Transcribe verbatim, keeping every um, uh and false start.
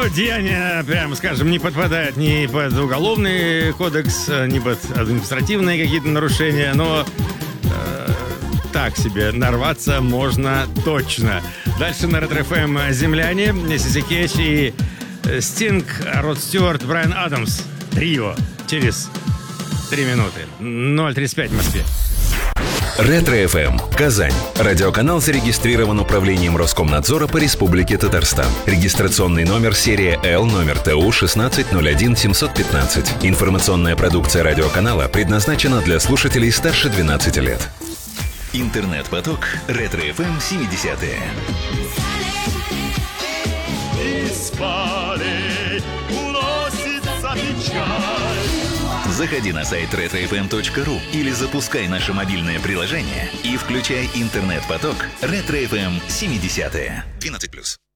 деяние, прямо скажем, не подпадает ни под уголовный кодекс, ни под административные какие-то нарушения, но э, так себе нарваться можно точно. Дальше на Ретро-эф эм «Земляне», Сиси Кетч и Стинг, Род Стюарт, Брайан Адамс. Трио. Через три минуты. ноль тридцать пять в Москве. Ретро-эф эм. Казань. Радиоканал зарегистрирован управлением Роскомнадзора по Республике Татарстан. Регистрационный номер серия Л, номер Т У шестнадцать ноль один семьсот пятнадцать. Информационная продукция радиоканала предназначена для слушателей старше двенадцати лет. Интернет-поток Ретро-эф эм семидесятые. Из полей уносится печаль. Заходи на сайт ретро эф эм точка ру или запускай наше мобильное приложение и включай интернет-поток Ретро-эф эм семидесятые. двенадцать плюс.